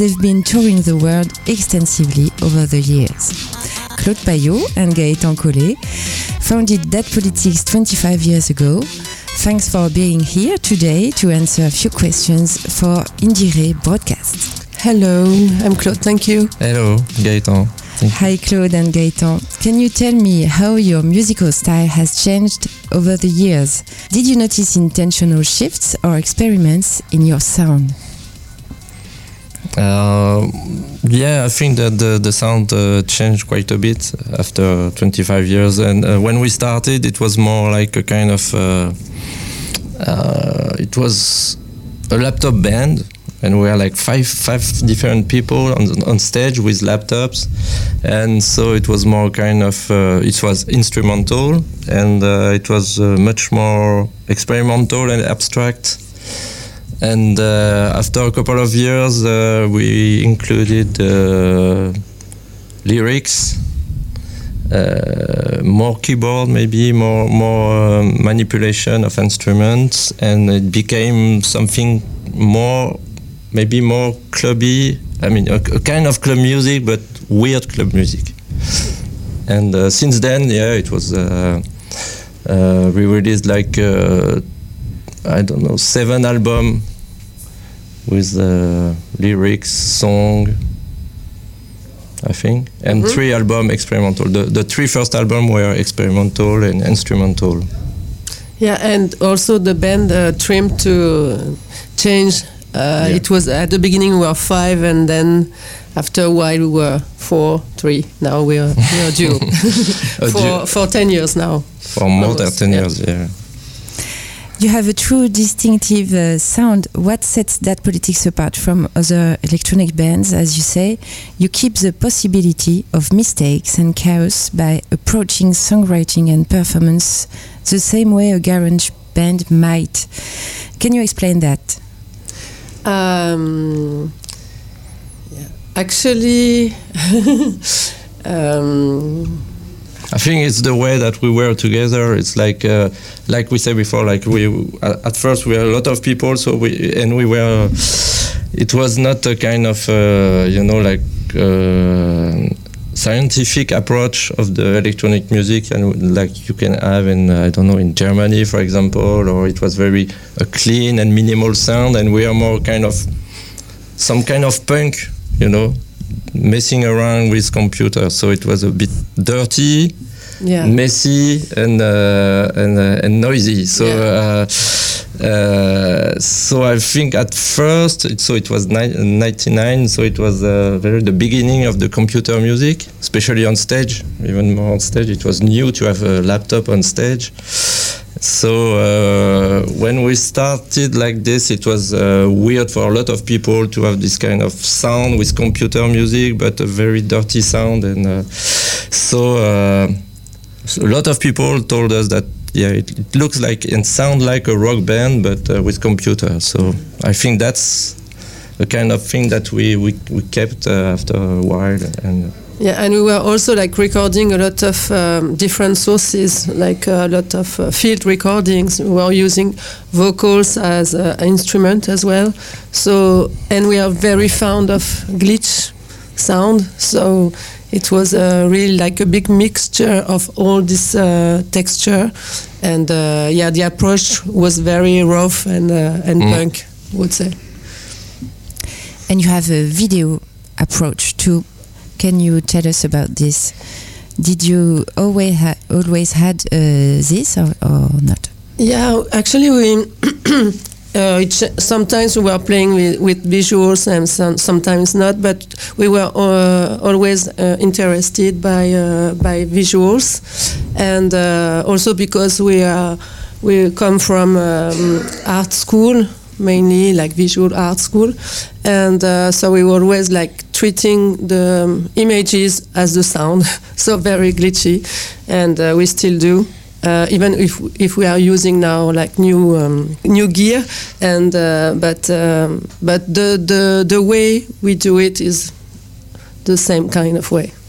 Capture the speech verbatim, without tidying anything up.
They've been touring the world extensively over the years. Claude Payot and Gaëtan Collet founded Dat Politics twenty-five years ago. Thanks for being here today to answer a few questions for Indire Broadcast. Hello, I'm Claude, thank you. Hello, Gaëtan. Hi Claude and Gaëtan. Can you tell me how your musical style has changed over the years? Did you notice intentional shifts or experiments in your sound? Uh, yeah, I think that the, the sound uh, changed quite a bit after twenty-five years. And uh, when we started, it was more like a kind of... Uh, uh, it was a laptop band. And we are like five five different people on on stage with laptops, and so it was more kind of uh, it was instrumental, and uh, it was uh, much more experimental and abstract. And uh, after a couple of years, uh, we included uh, lyrics, uh, more keyboard, maybe more more uh, manipulation of instruments, and it became something more. Maybe more clubby, I mean a, a kind of club music, but weird club music. And uh, since then, yeah, it was, uh, uh, we released like, uh, I don't know, seven albums with uh, lyrics, song, I think, and mm-hmm. three albums experimental. The, the three first albums were experimental and instrumental. Yeah, and also the band uh, trimmed to change. Uh, yeah. It was at the beginning we were five, and then after a while we were four, three. Now we are we are duo for for ten years now. For more than ten years, yeah. You have a true distinctive uh, sound. What sets Dat Politics apart from other electronic bands? As you say, you keep the possibility of mistakes and chaos by approaching songwriting and performance the same way a garage band might. Can you explain that? Um, yeah. Actually, um, I think it's the way that we were together. It's like, uh, like we said before, like we at first we were a lot of people, so we and we were. It was not a kind of uh, you know like uh, scientific approach of the electronic music, and like you can have in uh, I don't know in Germany, for example, or it was very a clean and minimal sound, and we are more kind of some kind of punk, you know, messing around with computers. So it was a bit dirty, yeah. messy, and uh, and uh, and noisy. So. Yeah. Uh, Uh, so I think at first, it, so it was ninety-nine, so it was uh, very the beginning of the computer music, especially on stage, even more on stage. It was new to have a laptop on stage. So uh, when we started like this, it was uh, weird for a lot of people to have this kind of sound with computer music, but a very dirty sound. And uh, so, uh, so a lot of people told us that yeah, it, it looks like and sound like a rock band, but uh, with computer. So I think that's the kind of thing that we we, we kept uh, after a while. And yeah, and we were also like recording a lot of um, different sources, like a lot of uh, field recordings. We were using vocals as uh, an instrument as well. So and we are very fond of glitch sound. So it was uh, really like a big mixture of all this uh, texture, and uh, yeah, the approach was very rough and uh, and mm. punk, I would say. And you have a video approach too. Can you tell us about this? Did you always ha- always had uh, this or, or not? Yeah, actually we. Uh, it, sometimes we were playing with, with visuals and some, sometimes not, but we were uh, always uh, interested by uh, by visuals, and uh, also because we are we come from um, art school, mainly like visual art school, and uh, so we were always like treating the um, images as the sound, so very glitchy, and uh, we still do. Uh, even if if we are using now like new um, new gear, and uh, but um, but the, the the way we do it is the same kind of way.